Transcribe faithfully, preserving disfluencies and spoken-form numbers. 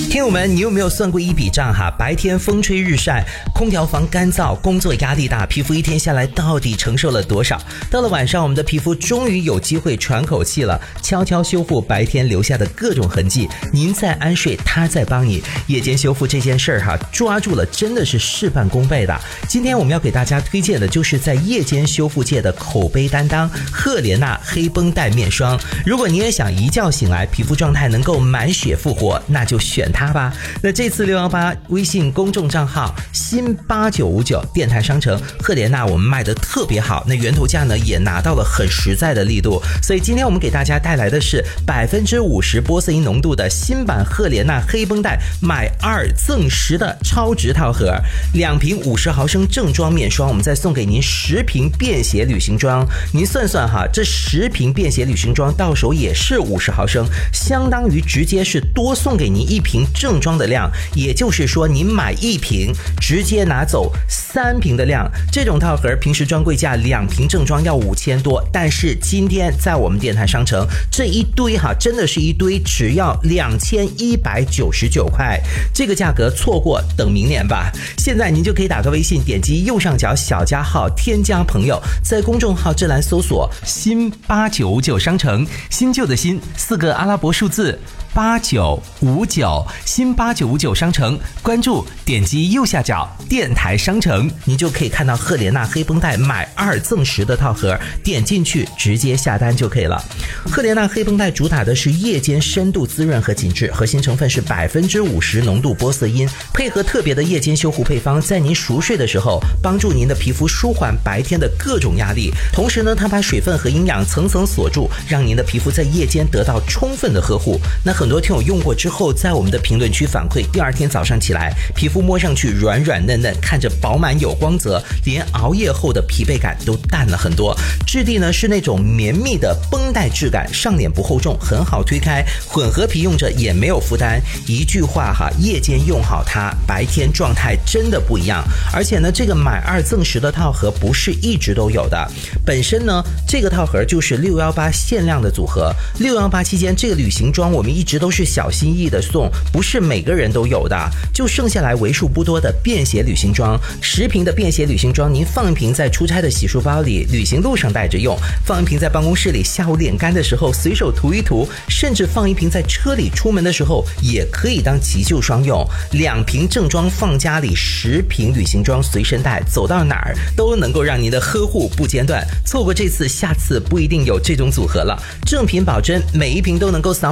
听友们，你有没有算过一笔账哈？白天风吹日晒，空调房干燥，工作压力大，皮肤一天下来到底承受了多少？到了晚上，我们的皮肤终于有机会喘口气了，悄悄修复白天留下的各种痕迹。您在安睡，他在帮你。夜间修复这件事儿哈，抓住了真的是事半功倍的。今天我们要给大家推荐的就是在夜间修复界的口碑担当——赫莲娜黑绷带面霜。如果你也想一觉醒来皮肤状态能够满血复活，那就选它吧。那这次六一八微信公众账号新八九五九电台商城赫莲娜我们卖的特别好，那源头价呢也拿到了很实在的力度，所以今天我们给大家带来的是百分之五十玻色因浓度的新版赫莲娜黑绷带买二赠十的超值套盒，两瓶五十毫升正装面霜，我们再送给您十瓶便携旅行装。您算算哈，这十瓶便携旅行装到手也是五十毫升，相当于直接是多送给您一瓶正装的量，也就是说您买一瓶直接拿走三瓶的量。这种套盒平时专柜价两瓶正装要五千多，但是今天在我们电台商城这一堆哈，真的是一堆，只要两千一百九十九块，这个价格错过等明年吧。现在您就可以打个微信，点击右上角小加号添加朋友，在公众号这栏搜索新八九五九商城，新旧的新四个阿拉伯数字八九五九，新八九五九商城，关注点击右下角电台商城，你就可以看到赫莲娜黑绷带买二赠十的套盒，点进去直接下单就可以了。赫莲娜黑绷带主打的是夜间深度滋润和紧致，核心成分是百分之五十浓度玻色因，配合特别的夜间修护配方，在您熟睡的时候帮助您的皮肤舒缓白天的各种压力，同时呢它把水分和营养层层锁住，让您的皮肤在夜间得到充分的呵护。那很多听友用过之后在我们的评论区反馈，第二天早上起来皮肤摸上去软软嫩嫩，看着饱满有光泽，连熬夜后的疲惫感都淡了很多。质地呢是那种绵密的绷带质感，上脸不厚重，很好推开，混合皮用着也没有负担。一句话哈，夜间用好它，白天状态真的不一样。而且呢这个买二赠十的套盒不是一直都有的，本身呢这个套盒就是六一八限量的组合。六一八期间这个旅行装我们一直都是小心翼翼的送，不是每个人都有的，就剩下来为数不多的便携旅行装。十瓶的便携旅行装，您放一瓶在出差的洗漱包里，旅行路上带着用，放一瓶在办公室里下午脸干的时候随手涂一涂，甚至放一瓶在车里出门的时候也可以当急救霜用。两瓶正装放家里，十瓶旅行装随身带，走到哪儿都能够让您的呵护不间断。错过这次，下次不一定有这种组合了。正品保真，每一瓶都能够扫